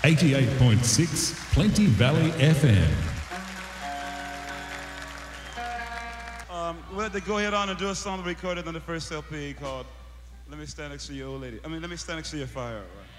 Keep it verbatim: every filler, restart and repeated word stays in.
eighty-eight point six Plenty Valley F M. Um, we'll have to go ahead on and do a song recorded on the first L P called Let Me Stand Next to Your Old Lady. I mean, Let Me Stand Next to Your Fire. Right?